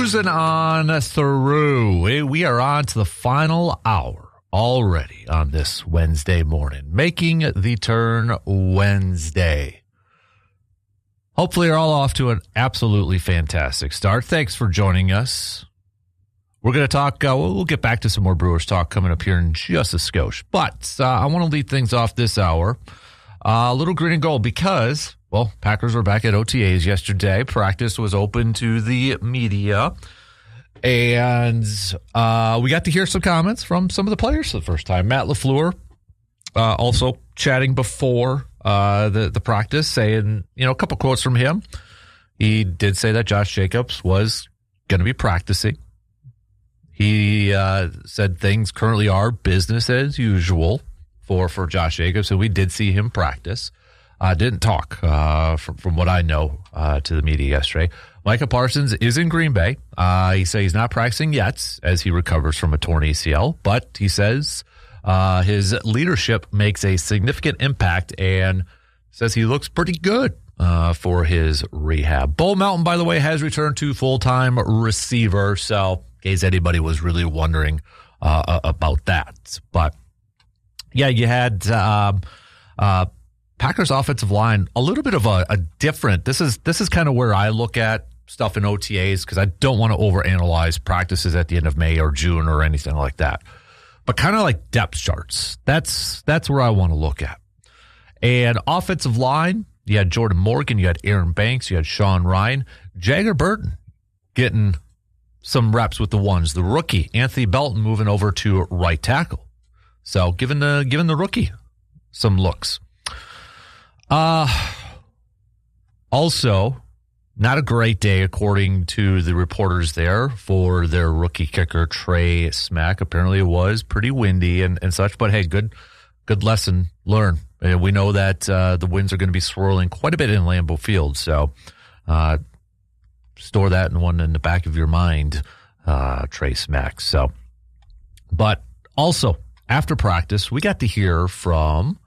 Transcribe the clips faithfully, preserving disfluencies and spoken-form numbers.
cruising on through. We are on to the final hour already on this Wednesday morning, making the turn Wednesday. Hopefully you're all off to an absolutely fantastic start. Thanks for joining us. We're going to talk, uh, we'll get back to some more Brewers talk coming up here in just a skosh. But uh, I want to lead things off this hour. Uh, a little green and gold because, well, Packers were back at O T As yesterday. Practice was open to the media. And uh, we got to hear some comments from some of the players for the first time. Matt LaFleur uh, also chatting before uh, the, the practice, saying, you know, a couple quotes from him. He did say that Josh Jacobs was going to be practicing. He uh, said things currently are business as usual for, for Josh Jacobs, and we did see him practice. Uh, didn't talk, uh, from, from what I know, uh, to the media yesterday. Micah Parsons is in Green Bay. Uh, he says he's not practicing yet as he recovers from a torn A C L, but he says uh, his leadership makes a significant impact and says he looks pretty good uh, for his rehab. Bull Mountain, by the way, has returned to full-time receiver, so in case anybody was really wondering uh, about that. But, yeah, you had um, uh, Packers offensive line, a little bit of a, a different, this is this is kind of where I look at stuff in O T As because I don't want to overanalyze practices at the end of May or June or anything like that. But kind of like depth charts. That's, that's where I want to look at. And offensive line, you had Jordan Morgan, you had Aaron Banks, you had Sean Ryan, Jagger Burton getting some reps with the ones. The rookie, Anthony Belton, moving over to right tackle. So giving the giving the rookie some looks. Uh, also, not a great day, according to the reporters there, for their rookie kicker, Trey Smack. Apparently it was pretty windy and, and such, but hey, good good lesson learned. Uh, we know that uh, the winds are going to be swirling quite a bit in Lambeau Field, so uh store that in one in the back of your mind, uh, Trey Smack. So, but also after practice, we got to hear from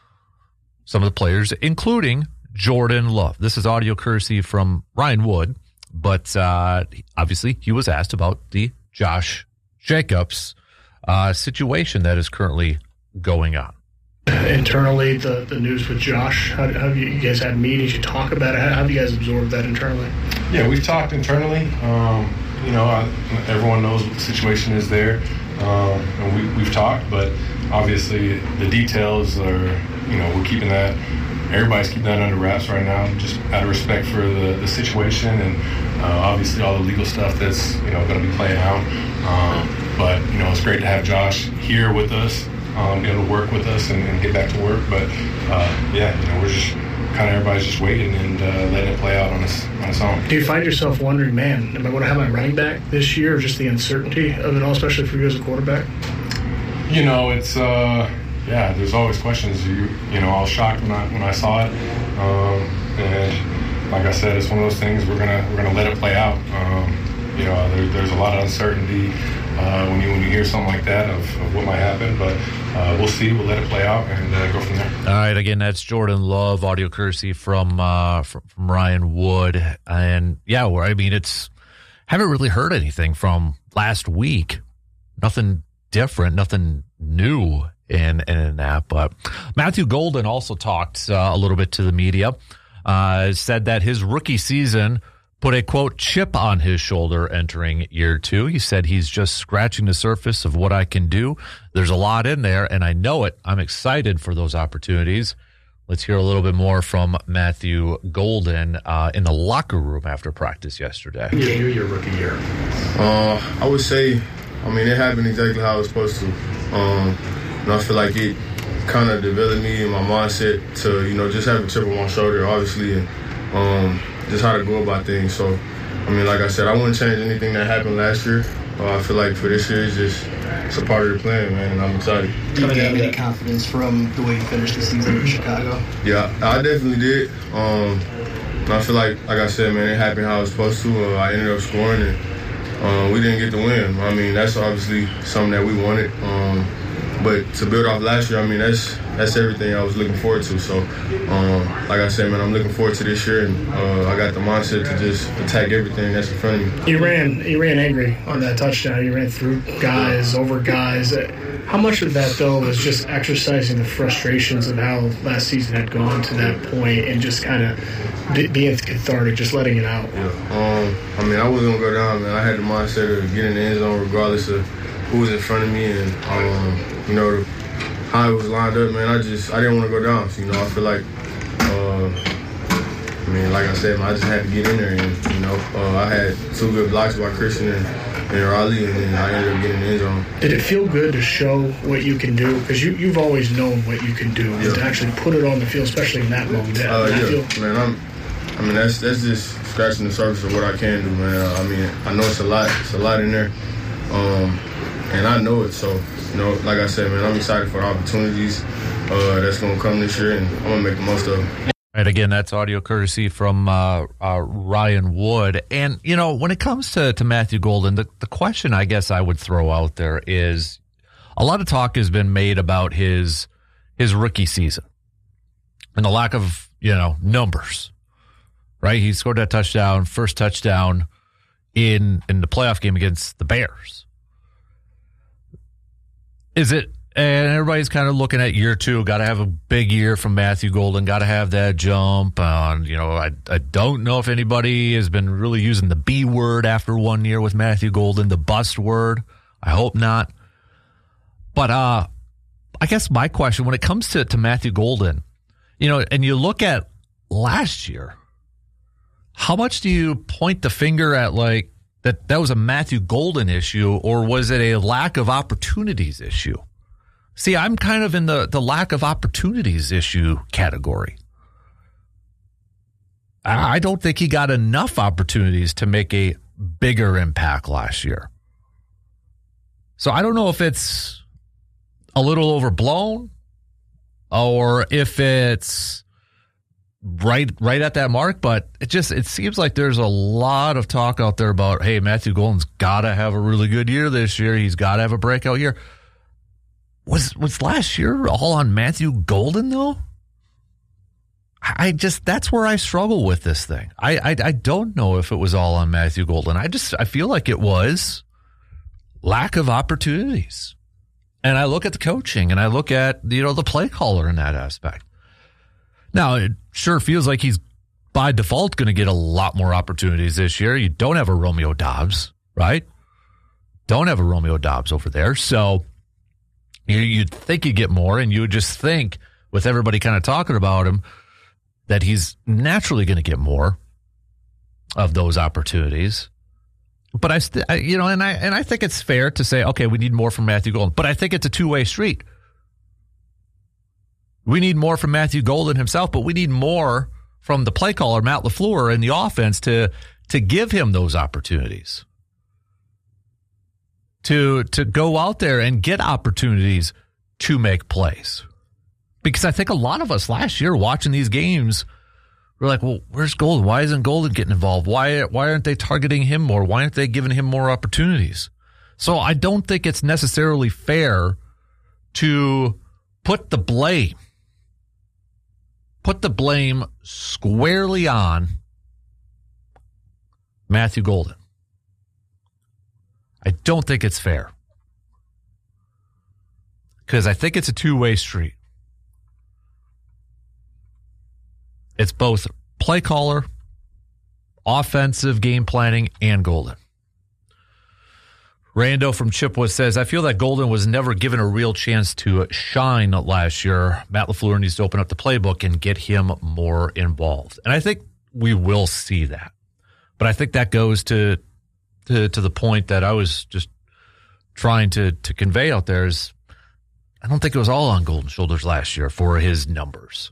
some of the players, including Jordan Love. This is audio courtesy from Ryan Wood, but uh, obviously he was asked about the Josh Jacobs uh, situation that is currently going on. Internally, the, the news with Josh, how, how have you, you guys had meetings, you talk about it, how, how have you guys absorbed that internally? Yeah, we've talked internally. Um, you know, I, everyone knows what the situation is there, um, and we, we've talked, but obviously the details are, you know, we're keeping that, everybody's keeping that under wraps right now, just out of respect for the, the situation and uh, obviously all the legal stuff that's, you know, going to be playing out. Um, but, you know, it's great to have Josh here with us. Um, be able to work with us and, and get back to work, but uh, yeah, you know, we're just kind of everybody's just waiting and uh, letting it play out on its on its own. Do you find yourself wondering, man, am I going to have my running back this year, or just the uncertainty of it all, especially for you as a quarterback? You know, it's uh, yeah. There's always questions. You you know, I was shocked when I when I saw it, um, and like I said, it's one of those things we're gonna we're gonna let it play out. Um, you know, there, there's a lot of uncertainty. Uh, when you when you hear something like that of, of what might happen, but uh, we'll see. We'll let it play out and uh, go from there. All right, again, that's Jordan Love, audio courtesy from uh, from, from Ryan Wood, and yeah, where I mean, it's haven't really heard anything from last week. Nothing different, nothing new in in that. But Matthew Golden also talked uh, a little bit to the media. Uh, said that his rookie season put a, quote, chip on his shoulder entering year two. He said he's just scratching the surface of what I can do. There's a lot in there, and I know it. I'm excited for those opportunities. Let's hear a little bit more from Matthew Golden uh, in the locker room after practice yesterday. Your, your, your rookie year. Uh, I would say, I mean, it happened exactly how it was supposed to. Um, and I feel like it kind of developed me and my mindset to, you know, just have a chip on my shoulder, obviously, and um, just how to go about things. So, I mean, like I said, I wouldn't change anything that happened last year. Uh, I feel like for this year, it's just it's a part of the plan, man, and I'm excited. Do you gain any confidence from the way you finished the season in Chicago? Yeah, I definitely did. Um, and I feel like, like I said, man, it happened how it was supposed to. Uh, I ended up scoring, and uh, we didn't get the win. I mean, that's obviously something that we wanted. Um, but to build off last year, I mean, that's that's everything I was looking forward to. So, um, like I said, man, I'm looking forward to this year, and uh, I got the mindset to just attack everything that's in front of me. You ran, you ran angry on that touchdown. You ran through guys, over guys. How much of that, though, was just exercising the frustrations of how last season had gone to that point and just kind of being cathartic, just letting it out? Yeah. Um, I mean, I wasn't going to go down, man. I had the mindset of getting in the end zone regardless of who was in front of me and, um, you know, how it was lined up, man. I just, I didn't want to go down. So, you know, I feel like, uh, I mean, like I said, man, I just had to get in there. And, you know, uh, I had two good blocks by Christian and, and Raleigh, and then I ended up getting in the end zone. Did it feel good to show what you can do? Because you, you've always known what you can do. Yeah. To actually put it on the field, especially in that moment. Uh, yeah, feel- man, I'm, I mean, that's that's just scratching the surface of what I can do, man. I mean, I know it's a lot. It's a lot in there. Um, and I know it. So, you know, like I said, man, I'm excited for the opportunities uh, that's going to come this year, and I'm going to make the most of them. And again, that's audio courtesy from uh, uh, Ryan Wood. And, you know, when it comes to, to Matthew Golden, the, the question I guess I would throw out there is a lot of talk has been made about his his rookie season and the lack of, you know, numbers, right? He scored that touchdown, first touchdown in in the playoff game against the Bears. Is it, and everybody's kind of looking at year two, got to have a big year from Matthew Golden, got to have that jump. On, you know, I I don't know if anybody has been really using the B word after one year with Matthew Golden, the bust word. I hope not. But uh, I guess my question, when it comes to, to Matthew Golden, you know, and you look at last year, how much do you point the finger at, like, that that was a Matthew Golden issue, or was it a lack of opportunities issue? See, I'm kind of in the, the lack of opportunities issue category. I don't think he got enough opportunities to make a bigger impact last year. So I don't know if it's a little overblown or if it's right right at that mark, but it just it seems like there's a lot of talk out there about, hey, Matthew Golden's got to have a really good year this year. He's got to have a breakout year. Was was last year all on Matthew Golden, though? I just, that's where I struggle with this thing. I, I I don't know if it was all on Matthew Golden. I just, I feel like it was lack of opportunities. And I look at the coaching and I look at, you know, the play caller in that aspect. Now, it sure feels like he's by default going to get a lot more opportunities this year. You don't have a Romeo Doubs, right? Don't have a Romeo Doubs over there. So you, you'd think you'd get more, and you would just think, with everybody kind of talking about him, that he's naturally going to get more of those opportunities. But I, st- I, you know, and I and I think it's fair to say, okay, we need more from Matthew Golden. But I think it's a two-way street. We need more from Matthew Golden himself, but we need more from the play caller, Matt LaFleur, and the offense to to give him those opportunities. To to go out there and get opportunities to make plays. Because I think a lot of us last year watching these games, we're like, well, where's Golden? Why isn't Golden getting involved? Why why aren't they targeting him more? Why aren't they giving him more opportunities? So I don't think it's necessarily fair to put the blame, put the blame squarely on Matthew Golden. I don't think it's fair. Because I think it's a two-way street. It's both play caller, offensive game planning, and Golden. Rando from Chippewa says, I feel that Golden was never given a real chance to shine last year. Matt LaFleur needs to open up the playbook and get him more involved. And I think we will see that. But I think that goes to to, to the point that I was just trying to, to convey out there is I don't think it was all on Golden's shoulders last year for his numbers.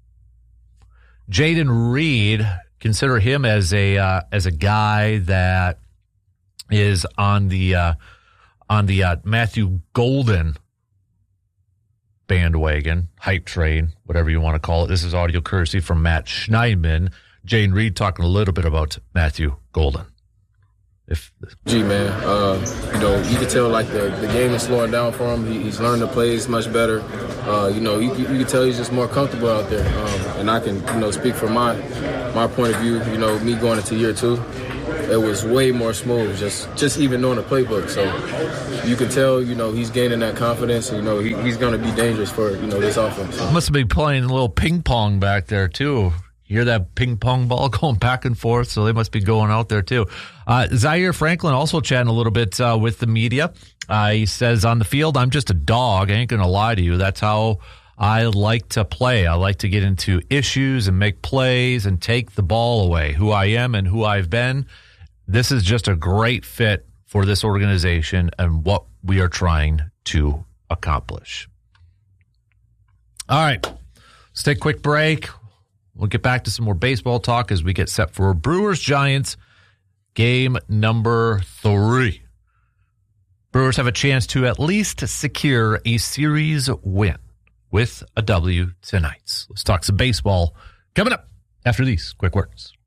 Jaden Reed, consider him as a uh, as a guy that is on the uh, on the uh, Matthew Golden bandwagon, hype train, whatever you want to call it. This is audio courtesy from Matt Schneidman. Jaden Reed talking a little bit about Matthew Golden. If Gee, man, uh, you know, you can tell like the, the game is slowing down for him. He, he's learning the plays much better. Uh, you know, you, you can tell he's just more comfortable out there. Um, and I can, you know, speak from my my point of view. You know, me going into year two, it was way more smooth. Just just even knowing the playbook. So you can tell, you know, he's gaining that confidence. And, you know, he, he's going to be dangerous for you know this offense. Must have been playing a little ping pong back there too. You hear that ping pong ball going back and forth, so they must be going out there too. Uh, Zaire Franklin also chatting a little bit uh, with the media. Uh, he says, on the field, I'm just a dog. I ain't going to lie to you. That's how I like to play. I like to get into issues and make plays and take the ball away. Who I am and who I've been. This is just a great fit for this organization and what we are trying to accomplish. All right, let's take a quick break. We'll get back to some more baseball talk as we get set for Brewers-Giants game number three. Brewers have a chance to at least secure a series win with a W tonight. Let's talk some baseball coming up after these quick words.